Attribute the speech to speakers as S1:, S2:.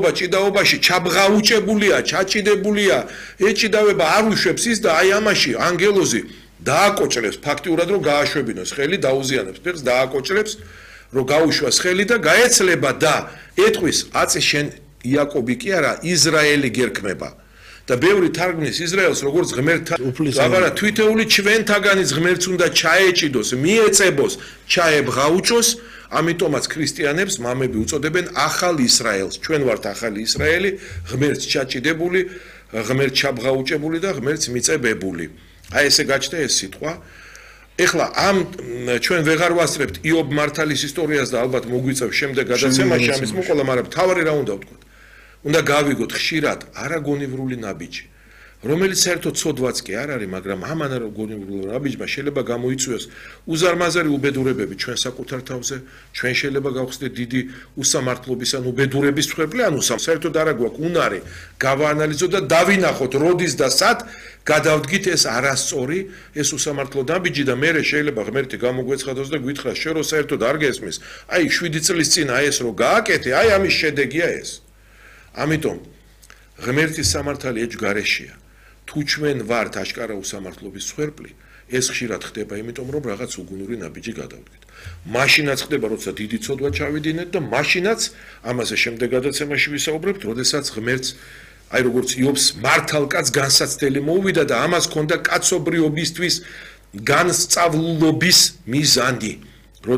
S1: ჭიდაობა ჭიდაობაში ჩაბღაუჭებულია, ჩაჭიდებულია, ეჭიდავება არ უშვებს ის და აი ამაში ანგელოზი დააკოჭრებს ფაქტიურად რომ გააშვებინოს ხელი, დაუზიანებს ფეხს, დააკოჭრებს რომ გაუშვას ხელი და გაეცლება და ეტყვის აწი შენ იაკობი კი არა ისრაელი გერქმება და ბევრი თარგმნის ისრაელს როგორც ღმერთთან აბარა თვითეული ჩვენთაგანის ღმერთს უნდა ჩაეჭიდოს, მიეწებოს, ჩაებღაუჭოს, ამიტომაც ქრისტიანებს მამები უწოდებენ ახალ ისრაელს. ჩვენ ვართ ახალი ისრაელი, ღმერთს ჩაჭიდებული, ღმერთს ჩაბღაუჭებული და ღმერთს მიწებებული. აი ესე გაჩნდა ეს სიტყვა. ეხლა ამ ჩვენ ვეღარ ვასწრებთ იობ მართალის ისტორიას და ალბათ მოგვიწევს შემდეგ გადაცემაში ამის მოყოლა, მაგრამ თავარი რა უნდა ვთქვათ? უნდა გავიგოთ ხშირად არაგონივრული ნაბიჯი, რომელიც საერთოდ ცოდვაც კი არ არის, მაგრამ ამ არაგონივრულ ნაბიჯმა შეიძლება გამოიწვიოს უზარმაზარი უბედურებები ჩვენ საკუთარ თავზე, ჩვენ შეიძლება გავხსნით დიდი უსამართლობის ან უბედურების მცხვერპლი, ანუ საერთოდ არა გვაქვს უნარი გავაანალიზოთ და დავინახოთ როდის და სად გადავდგით ეს არასწორი, ეს უსამართლო ნაბიჯი და მე შეიძლება ღმერთი გამოგვეცხადოს და გითხრას შენ რო საერთოდ არ გესმის, აი 7 წლის წინ აი ეს რო გააკეთე, აი ამის შედეგია ეს. ამიტომ ღმერთის სამართალი ეჭვ გარეშეა. თუ ჩვენ ვართ აშკარა უსამართლობის მსხვერპლი, ეს ხშირად ხდება, იმიტომ რომ რაღაც უგუნური ნაბიჯი გადავდგით. მაშინაც ხდება, როცა დიდი ცოდვა ჩავიდინეთ და მაშინაც ამაზე შემდეგ გადაცემაში ვისაუბრებთ, როდესაც ღმერთს აი როგორც იობს მართალკაც განსაცდელი მოუვიდა და ამას ჰქონდა კაცობრიობისთვის განსწავლობის მიზანი.